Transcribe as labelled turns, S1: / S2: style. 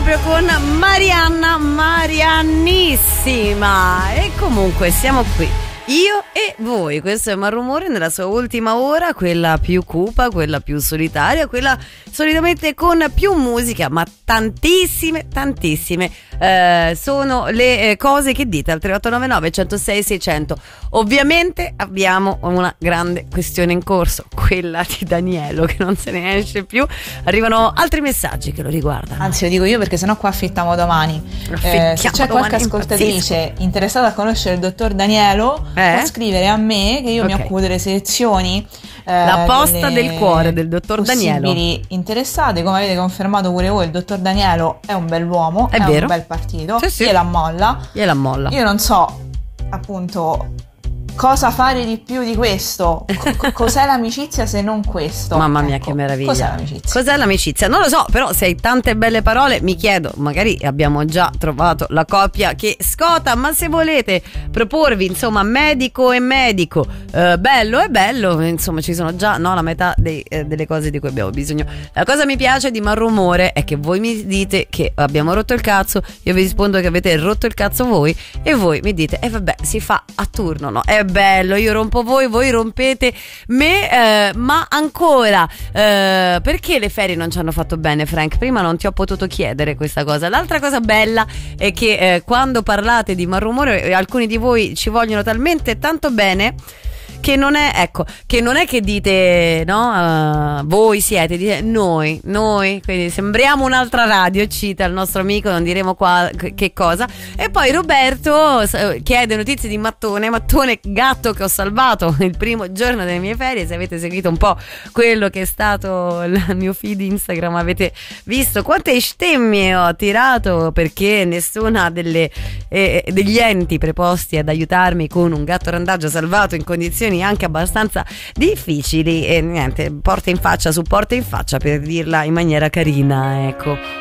S1: proprio con Mariannissima. E comunque siamo qui, io e voi. Questo è Malrumore nella sua ultima ora, quella più cupa, quella più solitaria, quella solitamente con più musica, ma tantissime sono le cose che dite al 3899 106 600. Ovviamente abbiamo una grande questione in corso, quella di Danielo, che non se ne esce più. Arrivano altri messaggi che lo riguardano.
S2: Anzi, lo dico io perché sennò qua affittiamo domani. Se c'è qualche ascoltatrice interessata a conoscere il dottor Danielo, può scrivere a me, che io mi occupo delle selezioni,
S1: la posta del cuore del dottor Danielo.
S2: Possibili interessate, come avete confermato pure voi, il dottor Danielo è un bell'uomo, è
S1: vero.
S2: un bel partito,
S1: sì.
S2: gliela molla.
S1: Io
S2: non so appunto cosa fare di più di questo. Cos'è l'amicizia se non questo?
S1: Mamma mia, che meraviglia. Cos'è l'amicizia? Non lo so, però se hai tante belle parole, mi chiedo, magari abbiamo già trovato la coppia che scota, ma se volete proporvi, insomma, medico e medico, bello e bello, insomma, ci sono già la metà delle cose di cui abbiamo bisogno. La cosa mi piace di Malrumore è che voi mi dite che abbiamo rotto il cazzo, io vi rispondo che avete rotto il cazzo voi, e voi mi dite vabbè, si fa a turno, no? È bello, io rompo voi rompete me, ma ancora perché le ferie non ci hanno fatto bene, Frank? Prima non ti ho potuto chiedere questa cosa. L'altra cosa bella è che quando parlate di Malrumore, alcuni di voi ci vogliono talmente tanto bene che non è che dite voi siete, dite noi, quindi sembriamo un'altra radio, cita il nostro amico, non diremo qua che cosa. E poi Roberto chiede notizie di Mattone, gatto che ho salvato il primo giorno delle mie ferie. Se avete seguito un po' quello che è stato il mio feed Instagram, avete visto quante stemmie ho tirato perché nessuna degli enti preposti ad aiutarmi con un gatto randagio salvato in condizioni anche abbastanza difficili, e niente, porta in faccia su porta in faccia, per dirla in maniera carina, ecco.